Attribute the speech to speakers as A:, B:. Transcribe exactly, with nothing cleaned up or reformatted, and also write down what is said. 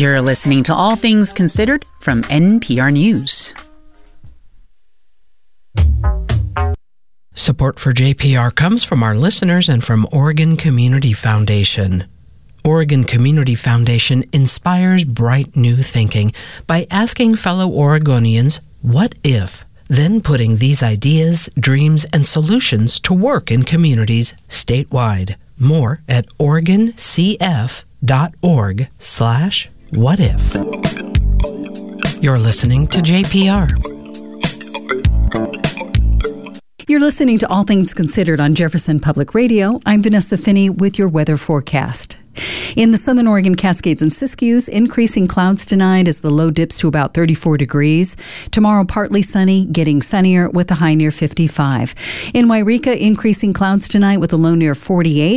A: You're listening to All Things Considered from N P R News.
B: Support for J P R comes from our listeners and from Oregon Community Foundation. Oregon Community Foundation inspires bright new thinking by asking fellow Oregonians, what if? Then putting these ideas, dreams, and solutions to work in communities statewide. More at oregoncf.org slash what if. You're listening to J P R.
C: You're listening to All Things Considered on Jefferson Public Radio. I'm Vanessa Finney with your weather forecast. In the southern Oregon Cascades and Siskiyous, increasing clouds tonight as the low dips to about thirty-four degrees. Tomorrow, partly sunny, getting sunnier with a high near fifty-five. In Wairika, increasing clouds tonight with a low near forty-eight.